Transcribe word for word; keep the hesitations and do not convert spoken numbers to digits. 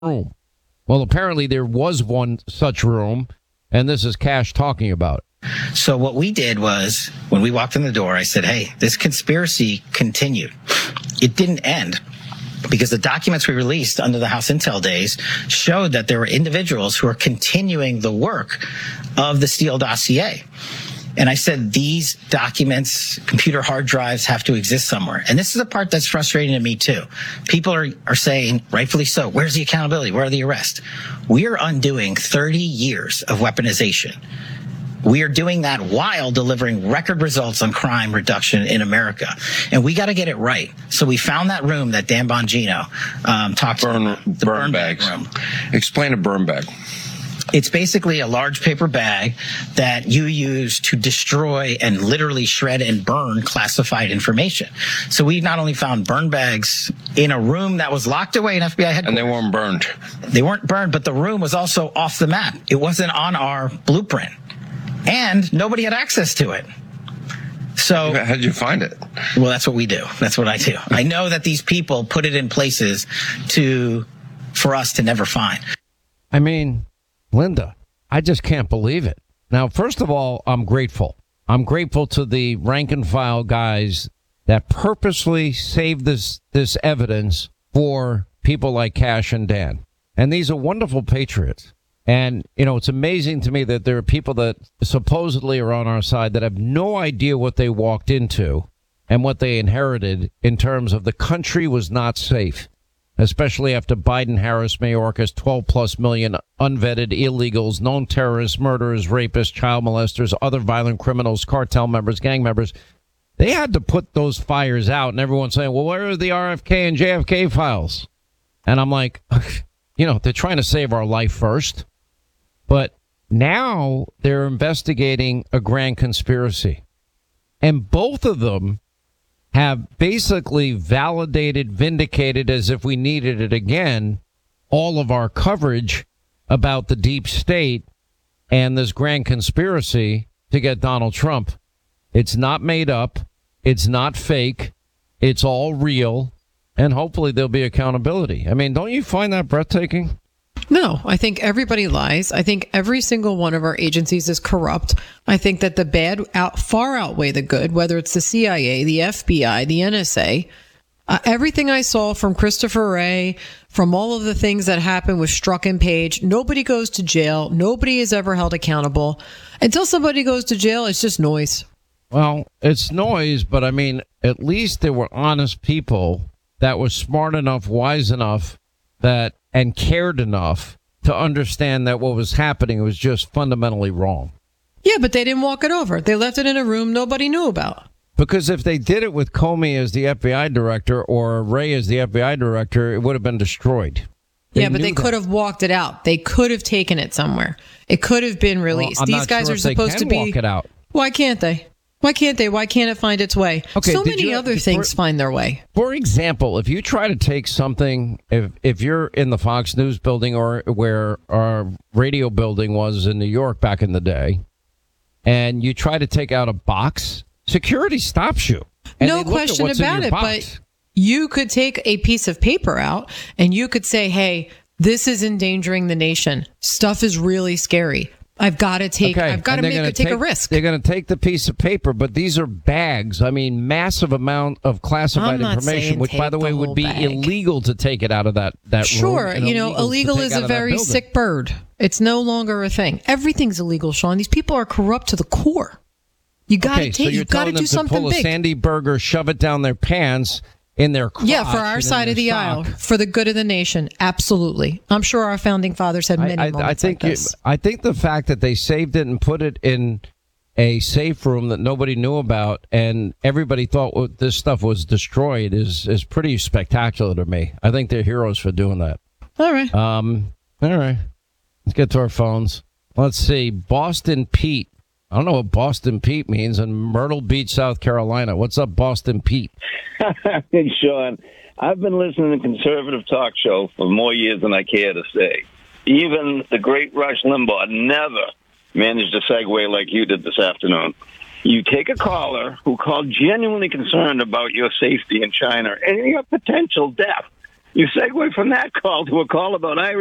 room. Well, apparently there was one such room, and this is Kash talking about it. So what we did was, when we walked in the door, I said, hey, this conspiracy continued. It didn't end, because the documents we released under the House Intel days showed that there were individuals who are continuing the work of the Steele dossier. And I said, these documents, computer hard drives, have to exist somewhere. And this is the part that's frustrating to me, too. People are, are saying, rightfully so, where's the accountability? Where are the arrests? We are undoing thirty years of weaponization. We are doing that while delivering record results on crime reduction in America. And we got to get it right. So we found that room that Dan Bongino um, talked burn, about. The burn, burn bags. bag room. Explain a burn bag. It's basically a large paper bag that you use to destroy and literally shred and burn classified information. So we not only found burn bags in a room that was locked away in F B I headquarters. And they weren't burned. They weren't burned, but the room was also off the map. It wasn't on our blueprint. And nobody had access to it. So how did you find it? Well, that's what we do. That's what I do. I know that these people put it in places to, for us to never find. I mean, Linda, I just can't believe it. Now, first of all, I'm grateful. I'm grateful to the rank and file guys that purposely saved this, this evidence for people like Kash and Dan. And these are wonderful patriots. And, you know, it's amazing to me that there are people that supposedly are on our side that have no idea what they walked into and what they inherited in terms of the country was not safe, especially after Biden, Harris, Mayorkas, twelve plus million unvetted illegals, known terrorists, murderers, rapists, child molesters, other violent criminals, cartel members, gang members. They had to put those fires out, and everyone's saying, well, where are the R F K and J F K files? And I'm like, you know, they're trying to save our life first. But now they're investigating a grand conspiracy. And both of them have basically validated, vindicated, as if we needed it again, all of our coverage about the deep state and this grand conspiracy to get Donald Trump. It's not made up. It's not fake. It's all real. And hopefully there'll be accountability. I mean, don't you find that breathtaking? No, I think everybody lies. I think every single one of our agencies is corrupt. I think that the bad out, far outweigh the good, whether it's the C I A, the F B I, the N S A. Uh, everything I saw from Christopher Wray, from all of the things that happened with Strzok and Page, nobody goes to jail. Nobody is ever held accountable. Until somebody goes to jail, it's just noise. Well, it's noise, but I mean, at least there were honest people that were smart enough, wise enough, that and cared enough to understand that what was happening was just fundamentally wrong. Yeah, but they didn't walk it over. They left it in a room nobody knew about. Because if they did it with Comey as the F B I director or Wray as the F B I director, it would have been destroyed. They yeah, but they that. could have walked it out. They could have taken it somewhere. It could have been released. Well, These guys sure are supposed to be. Walk it out. Why can't they? Why can't they? Why can't it find its way? Okay, so many you, other for, things find their way. For example, if you try to take something, if if you're in the Fox News building or where our radio building was in New York back in the day, and you try to take out a box, security stops you. No question about it, but you could take a piece of paper out and you could say, hey, this is endangering the nation. Stuff is really scary. I've got to take. Okay. I've got to make a, take, take a risk. They're going to take the piece of paper, but these are bags. I mean, massive amount of classified information, which, by the way, the would be bag. illegal to take it out of that that sure, room. Sure, you know, illegal is a very sick bird. It's no longer a thing. Everything's illegal, Sean. These people are corrupt to the core. You got to okay, take. So you got to do something pull big. A Sandy Burger, shove it down their pants. In their crotch yeah, for our side of the sock. aisle, for the good of the nation, absolutely. I'm sure our founding fathers had many I, I, moments I think like this. You, I think the fact that they saved it and put it in a safe room that nobody knew about, and everybody thought this stuff was destroyed, is is pretty spectacular to me. I think they're heroes for doing that. All right. Um. All right. Let's get to our phones. Let's see. Boston Pete. I don't know what Boston Pete means in Myrtle Beach, South Carolina. What's up, Boston Pete? Hey, Sean, I've been listening to conservative talk show for more years than I care to say. Even the great Rush Limbaugh never managed to segue like you did this afternoon. You take a caller who called genuinely concerned about your safety in China and your potential death. You segue from that call to a call about Irish